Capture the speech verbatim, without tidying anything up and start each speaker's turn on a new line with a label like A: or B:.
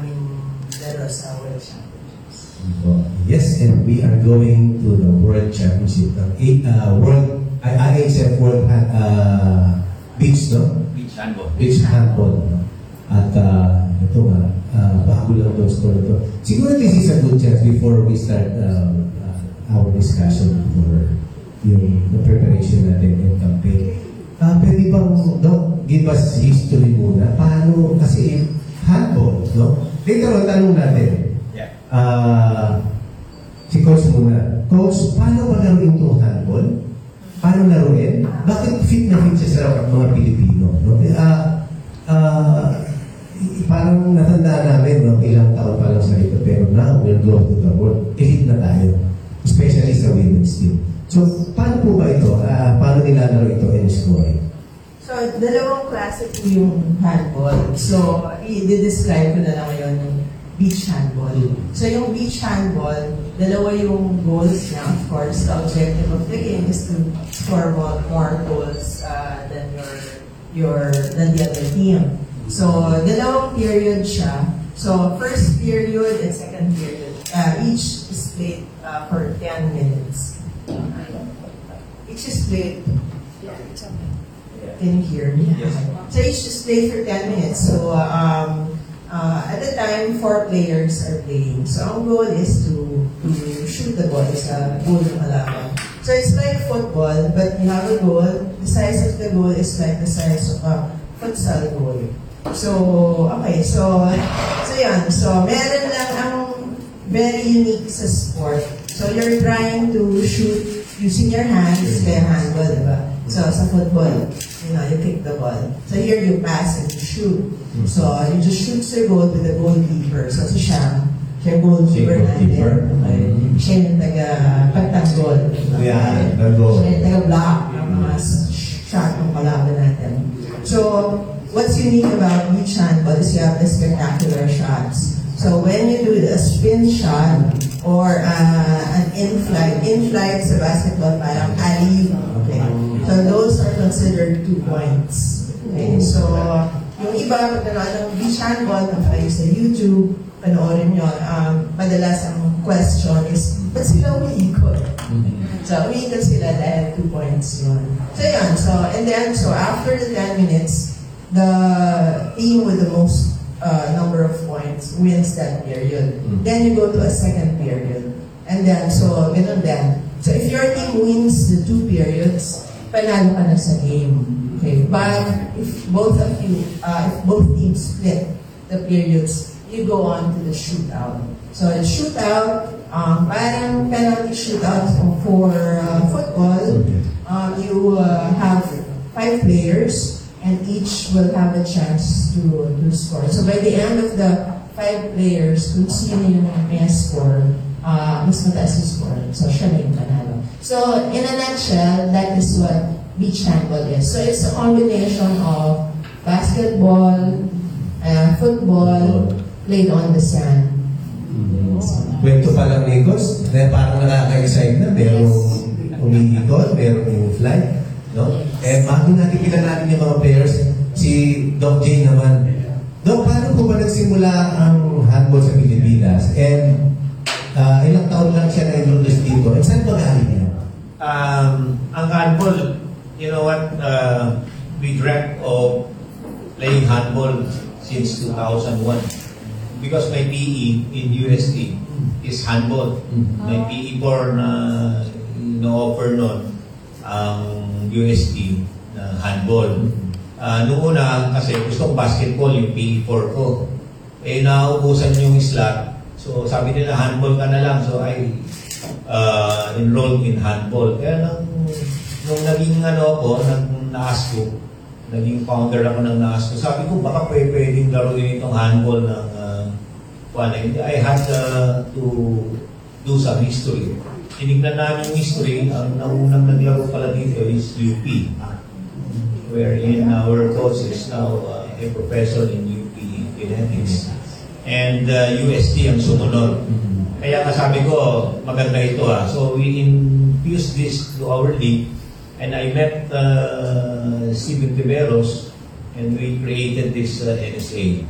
A: aming laro sa World Championships.
B: Uh, yes, and we are going to the World Championship, the uh, World I H F World uh, Beach, no?
C: Beach handball.
B: Beach handball. No? At uh, ito nga, uh, bago lang itong score ito. Siguro this is a good chance before we start uh, uh, our discussion for yung the preparation natin and campaign. Uh, pwede bang, no, give us history muna. Paano, kasi handball, no? Later on, tanong natin.
C: Yeah.
B: Uh, si Coach muna. Coach, paano ba laruin itong handball? Paano laruin? Bakit fit na fit siya sa mga Pilipino? No? Uh, uh, parang natandaan namin, no? Ilang taon pa lang sa ito. Pero now, we'll go to the world. Elite na tayo. Especially sa women's team. So, paano po ba ito? Uh, paano nilalaro ito and scoring?
A: So, dalawang klase po yung handball. So, i-describe ko na lang ngayon yung beach handball. So, yung beach handball, dalawa yung goals niya. Of course, the objective of the game is to score more, more goals uh, than your your than the other team. So, dalawang period siya. So, first period and second period. Uh, each is played uh, for ten minutes. Each is played. Can you hear me?
C: Yes.
A: So each is played for ten minutes. So um, uh, at the time, four players are playing. So ang goal is to, to shoot the ball sa goal ng kalaban. So it's like football, but you have a goal. The size of the goal is like the size of a futsal goal. So, okay. So, so yan. So, meron lang ang very unique sa sport. So you're trying to shoot using your hands, kaya handball, diba? So, sa football, you know, you kick the ball. So, here you pass and you shoot. So, you just shoot sa goal with the goalkeeper. So, si siya, siya yung goalkeeper natin. Okay. Siya yung taga-pagtanggol.
B: Yeah, nag-goal.
A: Siya yung taga-block ng mga shot ng kalaban natin. So, what's unique about beach handball is you have the spectacular shots. So, when you do the spin shot, or uh, an in-flight. In-flight sa basketball, parang alley. Okay. So those are considered two points. Okay. So, yung iba, pag nanonood ng beach handball, kung kayo sa YouTube, panoorin nyo, um, madalas ang question is, ba't sila umiikot? So, umiikot sila dahil two points yun. So, yun. So, and then, so after the ten minutes, the team with the most Uh, number of points wins that period. Mm. Then you go to a second period. And then, so, ganun din. So, if your team wins the two periods, panalo ka na sa game. Okay? But, if both of you, uh, if both teams split the periods, you go on to the shootout. So, the shootout, um, parang penalty shootout for uh, football, um, you uh, have five players, and each will have a chance to, to score. So by the end of the five players, kung sino yung may score, uh, mas mataas yung score. So siya na yung panalo. So in a nutshell, that is what beach handball is. So it's a combination of basketball, uh, football, played on the sand.
B: Kwento pa lang, Nikos, na parang nakaka-excite na. Merong umiikot, merong yung flight. No? Eh, bago natin kilalanin yung mga players, si Doc J naman. Doc, paano po ba nagsimula ang handball sa Pilipinas? And uh, ilang taon lang siya na-introduce dito? And saan ba galing niya?
C: Um, ang handball, you know what, uh, we dreamt of playing handball since two thousand one. Because my P E in U S T is handball. Mm-hmm. My P E for na ino-offer nun ang U S T na handball. Uh, noong una, kasi gusto ko basketball, yung P E four ko. Eh, naubusan yung slot. So, sabi nila, handball ka na lang. So, I uh, enrolled in handball. Kaya nung, nung naging ano ako, nag na-ask ko, naging founder ako ng na-ask ko, sabi ko, baka pwedeng laruin itong handball ng uh, wala. I had uh, to do some history. Tinignan namin yung history, ang naunang naglaro pala dito is U P, wherein our coach is now uh, a professor in U P Genetics. And uh, U S T ang sumunod. Kaya nga sabi ko, maganda ito ah. So we infused this to our league, and I met uh, Steven Tiveros, and we created this uh, N S A.